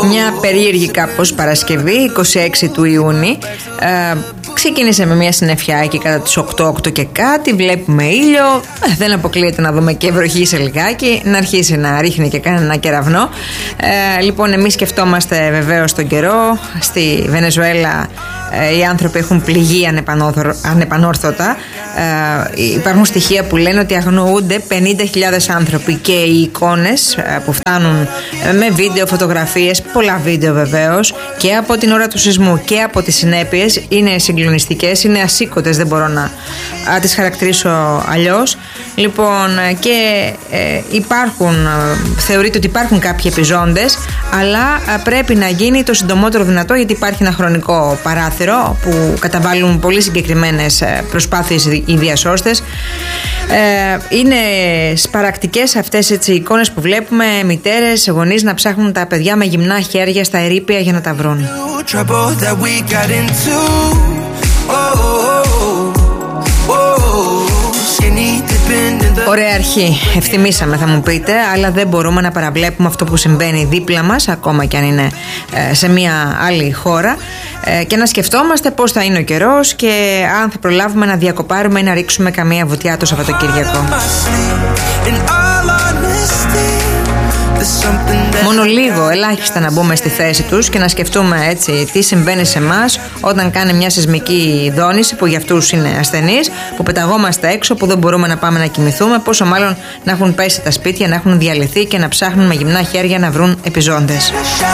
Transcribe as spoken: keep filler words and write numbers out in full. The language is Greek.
Μια περίεργη κάπως Παρασκευή, είκοσι έξι του Ιούνιου. ε, Ξεκίνησε με μια συννεφιά εκεί κατά τις οκτώ, οκτώ και κάτι. Βλέπουμε ήλιο, ε, δεν αποκλείεται να δούμε και βροχή σε λιγάκι, να αρχίσει να ρίχνει και κάνει ένα κεραυνό. ε, Λοιπόν, εμείς σκεφτόμαστε βεβαίως τον καιρό. Στη Βενεζουέλα ε, οι άνθρωποι έχουν πληγεί ανεπανόρθωτα. ε, Υπάρχουν στοιχεία που λένε ότι αγνοούνται πενήντα χιλιάδες άνθρωποι. Και οι εικόνες ε, που φτάνουν ε, με βίντεο, φωτογραφίες, πολλά βίντεο βεβαίως, και από την ώρα του σεισμού και από τις συνέπειες είναι συγκλονιστικές, είναι ασήκωτες, δεν μπορώ να α, τις χαρακτηρίσω αλλιώς. Λοιπόν, και ε, υπάρχουν, ε, θεωρείται ότι υπάρχουν κάποιοι επιζώντες, αλλά ε, πρέπει να γίνει το συντομότερο δυνατό, γιατί υπάρχει ένα χρονικό παράθυρο που καταβάλουν πολύ συγκεκριμένες ε, προσπάθειες οι διασώστες. Ε, είναι σπαρακτικές αυτές έτσι, οι εικόνες που βλέπουμε, μητέρες, γονείς να ψάχνουν τα παιδιά με γυμνά χέρια στα ερείπια για να τα βρουν. Ωραία αρχή, ευθυμίσαμε θα μου πείτε, αλλά δεν μπορούμε να παραβλέπουμε αυτό που συμβαίνει δίπλα μας, ακόμα και αν είναι ε, σε μια άλλη χώρα, ε, και να σκεφτόμαστε πώς θα είναι ο καιρός και αν θα προλάβουμε να διακοπάρουμε ή να ρίξουμε καμία βουτιά το Σαββατοκύριακο. Μόνο λίγο, ελάχιστα να μπούμε στη θέση τους και να σκεφτούμε έτσι τι συμβαίνει σε εμάς όταν κάνει μια σεισμική δόνηση, που για αυτούς είναι ασθενής, που πεταγόμαστε έξω, που δεν μπορούμε να πάμε να κοιμηθούμε, πόσο μάλλον να έχουν πέσει τα σπίτια, να έχουν διαλυθεί και να ψάχνουν με γυμνά χέρια να βρουν επιζώντες.